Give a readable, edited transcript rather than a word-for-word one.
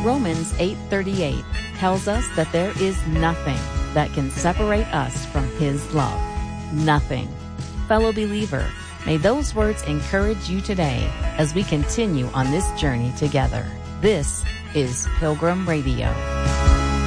Romans 8:38 tells us that there is nothing that can separate us from His love. Nothing. Fellow believer, may those words encourage you today as we continue on this journey together. This is Pilgrim Radio.